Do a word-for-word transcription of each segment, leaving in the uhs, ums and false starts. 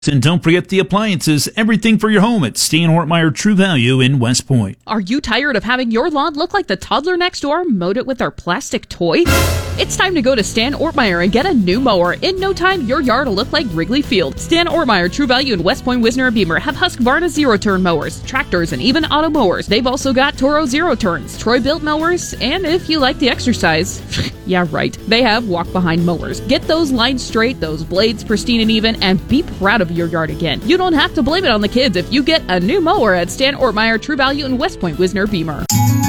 And don't forget the appliances, everything for your home at Stan Ortmeyer True Value in West Point. Are you tired of having your lawn look like the toddler next door mowed it with their plastic toy? It's time to go to Stan Ortmeyer and get a new mower. In no time, your yard will look like Wrigley Field. Stan Ortmeyer True Value in West Point, Wisner, and Beamer have Husqvarna zero-turn mowers, tractors, and even auto mowers. They've also got Toro zero-turns, Troy-built mowers, and if you like the exercise, yeah, right, they have walk-behind mowers. Get those lines straight, those blades pristine and even, and be proud of your yard again. You don't have to blame it on the kids if you get a new mower at Stan Ortmeyer True Value in West Point, Wisner, Beamer.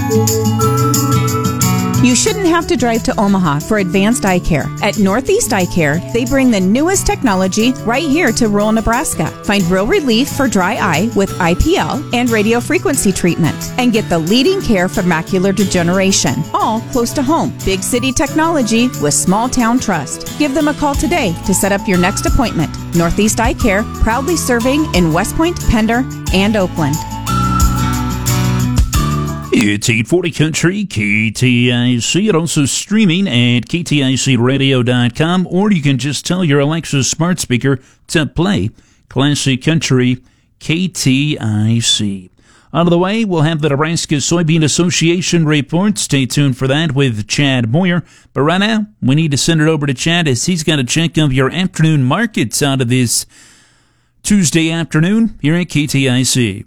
You shouldn't have to drive to Omaha for advanced eye care. At Northeast Eye Care, they bring the newest technology right here to rural Nebraska. Find real relief for dry eye with I P L and radio frequency treatment. And get the leading care for macular degeneration. All close to home. Big city technology with small town trust. Give them a call today to set up your next appointment. Northeast Eye Care, proudly serving in West Point, Pender, and Oakland. It's eight forty Country, K T I C, and also streaming at K T I C radio dot com, or you can just tell your Alexa smart speaker to play Classic Country K T I C. Out of the way, we'll have the Nebraska Soybean Association report. Stay tuned for that with Chad Moyer. But right now, we need to send it over to Chad as he's got a check of your afternoon markets out of this Tuesday afternoon here at K T I C.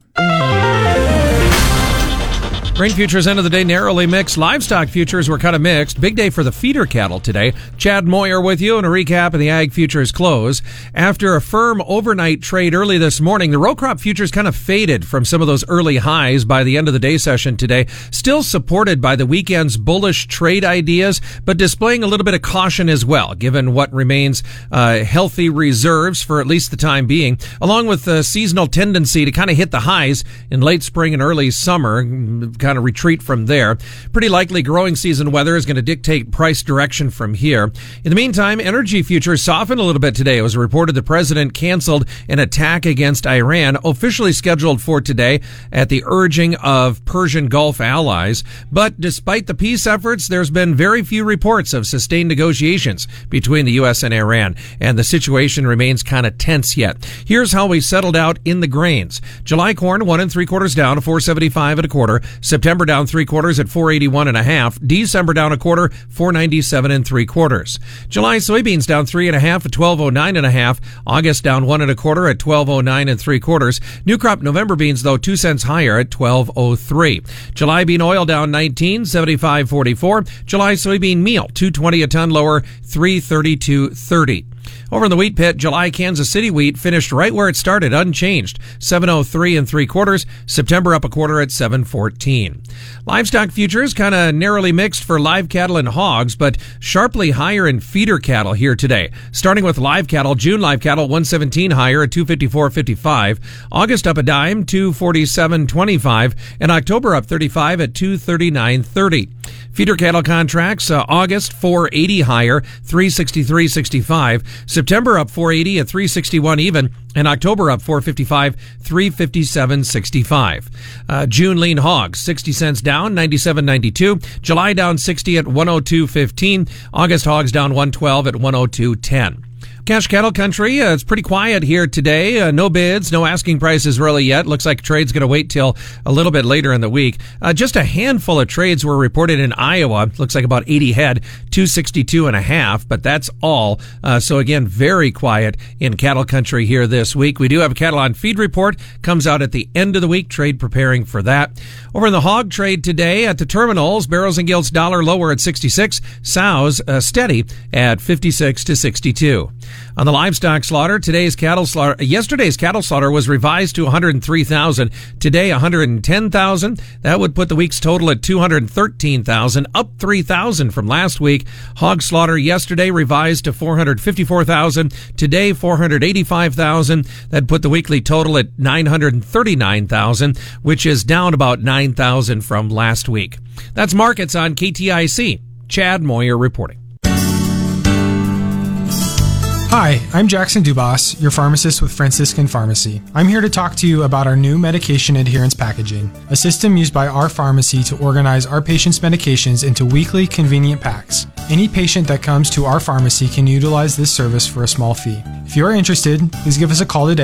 Grain futures end of the day narrowly mixed. Livestock futures were kind of mixed. Big day for the feeder cattle today. Chad Moyer with you and a recap of the ag futures close. After a firm overnight trade early this morning, the row crop futures kind of faded from some of those early highs by the end of the day session today. Still supported by the weekend's bullish trade ideas, but displaying a little bit of caution as well, given what remains uh, healthy reserves for at least the time being, along with the seasonal tendency to kind of hit the highs in late spring and early summer, kind of retreat from there. Pretty likely growing season weather is going to dictate price direction from here. In the meantime, energy futures softened a little bit today. It was reported the president canceled an attack against Iran, officially scheduled for today at the urging of Persian Gulf allies. But despite the peace efforts, there's been very few reports of sustained negotiations between the U S and Iran, and the situation remains kind of tense yet. Here's how we settled out in the grains. July corn, one and three quarters down to four seventy-five and a quarter. September down three quarters at four eighty-one and a half. December down a quarter, four ninety-seven and three quarters. July soybeans down three and a half at twelve oh nine and a half. August down one and a quarter at twelve oh nine and three quarters. New crop November beans though two cents higher at twelve oh three. July bean oil down nineteen, seventy-five forty-four. July soybean meal two twenty a ton lower, three thirty-two thirty. Over in the wheat pit, July Kansas City wheat finished right where it started, unchanged, seven oh three and three quarters. September up a quarter at seven fourteen. Livestock futures kind of narrowly mixed for live cattle and hogs, but sharply higher in feeder cattle here today. Starting with live cattle, June live cattle one seventeen higher at two fifty-four fifty-five. August up a dime, two forty-seven twenty-five, and October up thirty-five at two thirty-nine thirty. Feeder cattle contracts, uh, August four eighty higher, three sixty-three sixty-five. September up four eighty at three sixty-one even, and October up four fifty-five, three fifty-seven sixty-five. Uh, June lean hogs, sixty cents down, ninety-seven ninety-two. July down sixty at one oh two fifteen. August hogs down one twelve at one oh two ten. Cash cattle country, uh, it's pretty quiet here today. Uh, no bids, no asking prices really yet. Looks like trade's going to wait till a little bit later in the week. Uh, just a handful of trades were reported in Iowa. Looks like about eighty head, two sixty-two and a half, but that's all. Uh, so again, very quiet in cattle country here this week. We do have a cattle on feed report. Comes out at the end of the week. Trade preparing for that. Over in the hog trade today at the terminals, barrels and gilts dollar lower at sixty-six. Sows uh, steady at fifty-six to sixty-two. On the livestock slaughter, today's cattle slaughter, yesterday's cattle slaughter was revised to one hundred three thousand. Today, one hundred ten thousand. That would put the week's total at two hundred thirteen thousand, up three thousand from last week. Hog slaughter yesterday revised to four hundred fifty-four thousand. Today, four hundred eighty-five thousand. That put the weekly total at nine hundred thirty-nine thousand, which is down about nine thousand from last week. That's markets on K T I C. Chad Moyer reporting. Hi, I'm Jackson Dubas, your pharmacist with Franciscan Pharmacy. I'm here to talk to you about our new medication adherence packaging, a system used by our pharmacy to organize our patients' medications into weekly convenient packs. Any patient that comes to our pharmacy can utilize this service for a small fee. If you are interested, please give us a call today